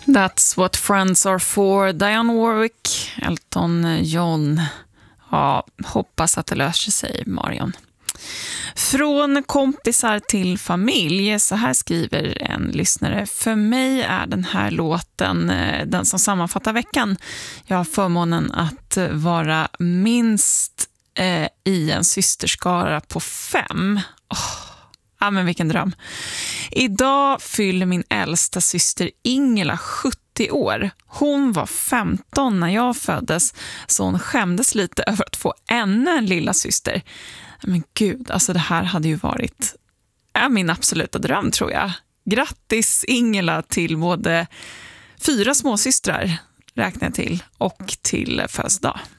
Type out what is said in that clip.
That's what friends are for. Dionne Warwick, Elton John. Ja, hoppas att det löser sig, Marion. Från kompisar till familj, så här skriver en lyssnare. För mig är den här låten den som sammanfattar veckan. Jag har förmånen att vara minst i en systerskara på 5. Ja, men vilken dröm. Idag fyller min äldsta syster Ingela 70 år. Hon var 15 när jag föddes, så hon skämdes lite över att få ännu en lilla syster. Men gud, alltså det här hade ju varit min absoluta dröm, tror jag. Grattis Ingela till både 4 småsystrar, räknar jag till, och till födelsedag.